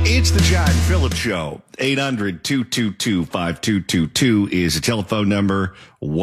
It's the John Phillips Show. 800-222-5222 is a telephone number.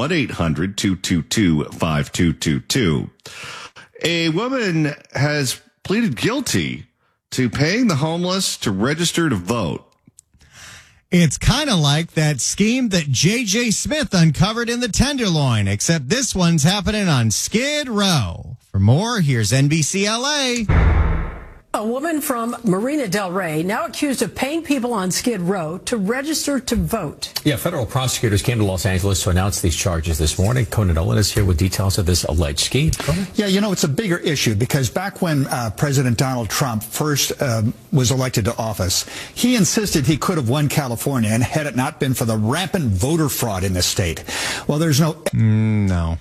1-800-222-5222. A woman has pleaded guilty to paying the homeless to register to vote. It's kind of like that scheme that J.J. Smith uncovered in the Tenderloin, except this one's happening on Skid Row. For more, here's NBC LA. A woman from Marina Del Rey now accused of paying people on Skid Row to register to vote. Yeah, federal prosecutors came to Los Angeles to announce these charges this morning. Conan Olin is here with details of this alleged scheme. Yeah, you know, it's a bigger issue because back when President Donald Trump first was elected to office, he insisted he could have won California, and had it not been for the rampant voter fraud in the state. Well, there's no... No.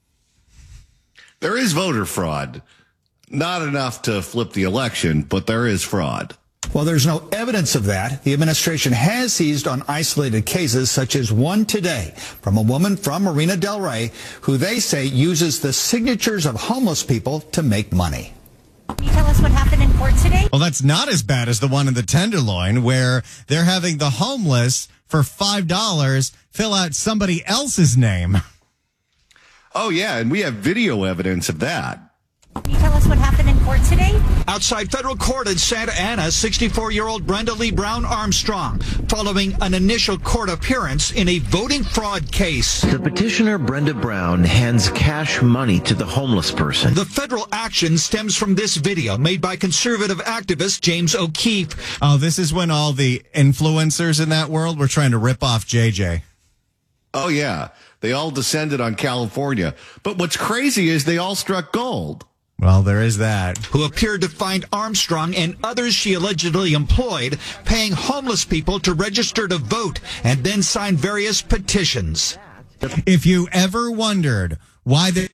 There is voter fraud. Not enough to flip the election, but there is fraud. Well, there's no evidence of that. The administration has seized on isolated cases, such as one today from a woman from Marina Del Rey, who they say uses the signatures of homeless people to make money. Can you tell us what happened in court today? Well, that's not as bad as the one in the Tenderloin, where they're having the homeless for $5 fill out somebody else's name. Oh, yeah, and we have video evidence of that. Can you tell us what happened in court today? Outside federal court in Santa Ana, 64-year-old Brenda Lee Brown Armstrong, following an initial court appearance in a voting fraud case. The petitioner, Brenda Brown, hands cash money to the homeless person. The federal action stems from this video made by conservative activist James O'Keefe. Oh, this is when all the influencers in that world were trying to rip off JJ. Oh, yeah. They all descended on California. But what's crazy is they all struck gold. Well, there is that. Who appeared to find Armstrong and others she allegedly employed paying homeless people to register to vote and then sign various petitions. If you ever wondered why the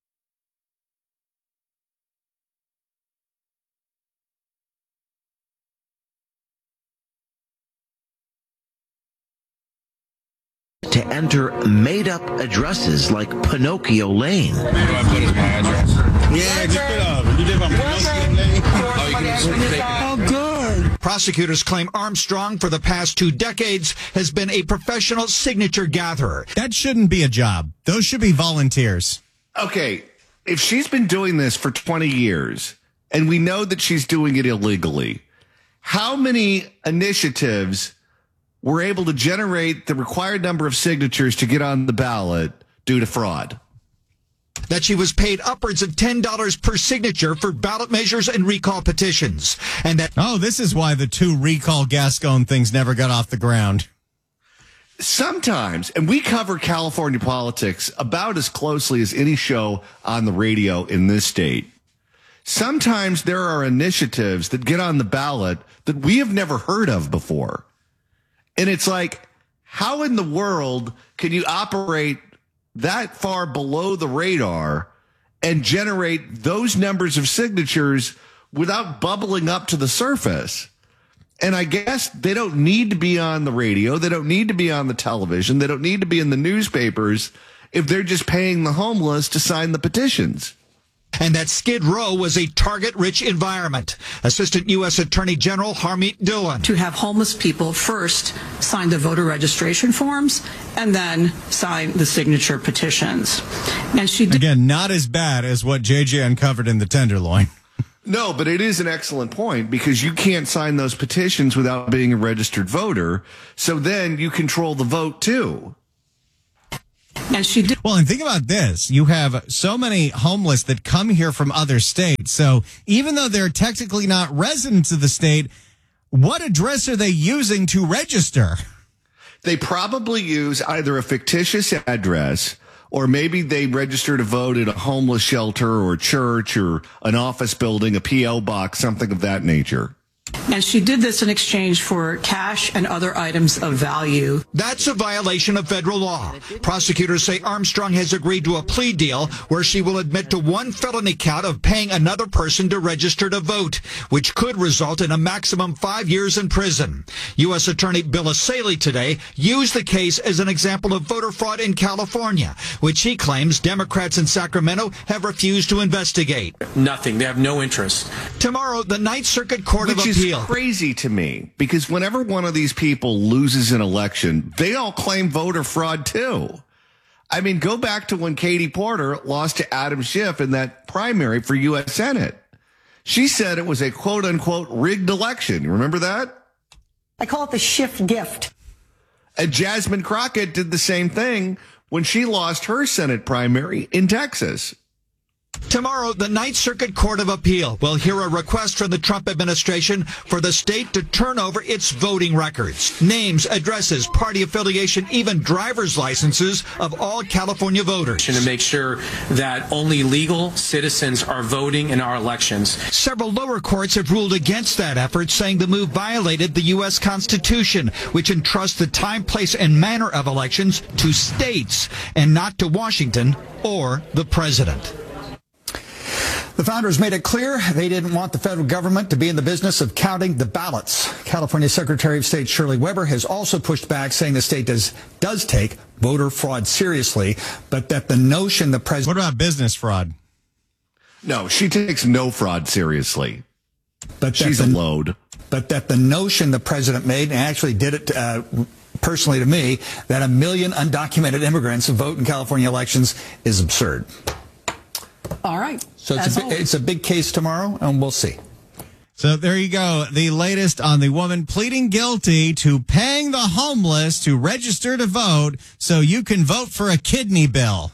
to enter made-up addresses like Pinocchio Lane. Where do I put as my address? Yeah, just put up. You live on Pinocchio Lane? Oh, you can just take it. Oh, good. Prosecutors claim Armstrong, for the past 2 decades, has been a professional signature gatherer. That shouldn't be a job. Those should be volunteers. Okay, if she's been doing this for 20 years, and we know that she's doing it illegally, how many initiatives were able to generate the required number of signatures to get on the ballot due to fraud? That she was paid upwards of $10 per signature for ballot measures and recall petitions. And that... Oh, this is why the 2 recall Gascon things never got off the ground. Sometimes, and we cover California politics about as closely as any show on the radio in this state. Sometimes there are initiatives that get on the ballot that we have never heard of before. And it's like, how in the world can you operate that far below the radar and generate those numbers of signatures without bubbling up to the surface? And I guess they don't need to be on the radio. They don't need to be on the television. They don't need to be in the newspapers if they're just paying the homeless to sign the petitions. And that Skid Row was a target-rich environment. Assistant U.S. Attorney General Harmeet Dillon. To have homeless people first sign the voter registration forms and then sign the signature petitions. And she did. Again, not as bad as what JJ uncovered in the Tenderloin. No, but it is an excellent point because you can't sign those petitions without being a registered voter. So then you control the vote, too. And she did. Well, and think about this. You have so many homeless that come here from other states. So even though they're technically not residents of the state, what address are they using to register? They probably use either a fictitious address or maybe they register to vote at a homeless shelter or a church or an office building, a P.O. box, something of that nature. And she did this in exchange for cash and other items of value. That's a violation of federal law. Prosecutors say Armstrong has agreed to a plea deal where she will admit to 1 felony count of paying another person to register to vote, which could result in a maximum 5 years in prison. U.S. Attorney Bill Asaley today used the case as an example of voter fraud in California, which he claims Democrats in Sacramento have refused to investigate. Nothing. They have no interest. Tomorrow, the Ninth Circuit Court of appeal. Is crazy to me, because whenever one of these people loses an election, they all claim voter fraud too. I mean, go back to when Katie Porter lost to Adam Schiff in that primary for U.S. Senate. She said it was a quote-unquote rigged election. You remember that? I call it the Schiff gift. And Jasmine Crockett did the same thing when she lost her Senate primary in Texas. Tomorrow, the Ninth Circuit Court of Appeal will hear a request from the Trump administration for the state to turn over its voting records, names, addresses, party affiliation, even driver's licenses of all California voters. To make sure that only legal citizens are voting in our elections. Several lower courts have ruled against that effort, saying the move violated the U.S. Constitution, which entrusts the time, place, and manner of elections to states and not to Washington or the president. The founders made it clear they didn't want the federal government to be in the business of counting the ballots. California Secretary of State Shirley Weber has also pushed back, saying the state does take voter fraud seriously, but that the notion the president... What about business fraud? No, she takes no fraud seriously. But she's a load. But that the notion the president made, and actually did it personally to me, that 1 million undocumented immigrants vote in California elections is absurd. All right. So it's a big case tomorrow, and we'll see. So there you go. The latest on the woman pleading guilty to paying the homeless to register to vote so you can vote for a kidney bill.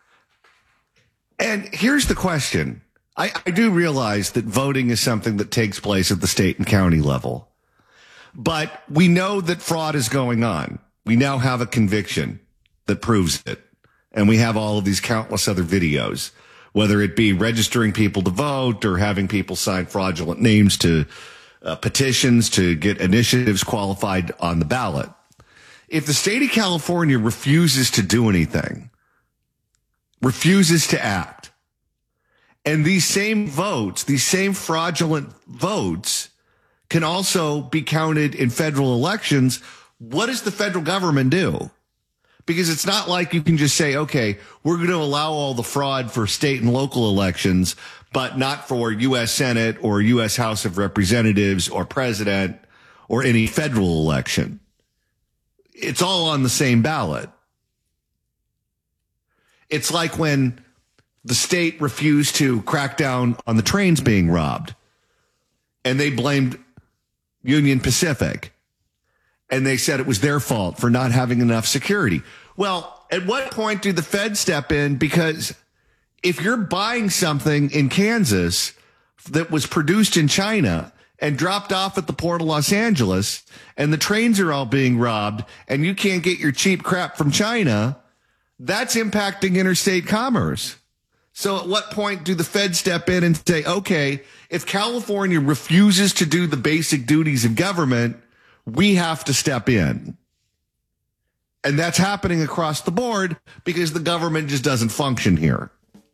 And here's the question. I do realize that voting is something that takes place at the state and county level. But we know that fraud is going on. We now have a conviction that proves it. And we have all of these countless other videos, whether it be registering people to vote or having people sign fraudulent names to petitions to get initiatives qualified on the ballot. If the state of California refuses to do anything, refuses to act, and these same votes, these same fraudulent votes can also be counted in federal elections, what does the federal government do? Because it's not like you can just say, okay, we're going to allow all the fraud for state and local elections, but not for U.S. Senate or U.S. House of Representatives or president or any federal election. It's all on the same ballot. It's like when the state refused to crack down on the trains being robbed, and they blamed Union Pacific. And they said it was their fault for not having enough security. Well, at what point do the feds step in? Because if you're buying something in Kansas that was produced in China and dropped off at the port of Los Angeles, and the trains are all being robbed, and you can't get your cheap crap from China, that's impacting interstate commerce. So at what point do the feds step in and say, okay, if California refuses to do the basic duties of government, we have to step in. And that's happening across the board because the government just doesn't function here.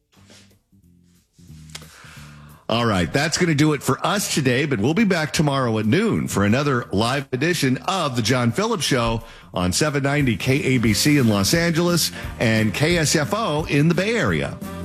All right, that's going to do it for us today, but we'll be back tomorrow at noon for another live edition of The John Phillips Show on 790 KABC in Los Angeles and KSFO in the Bay Area.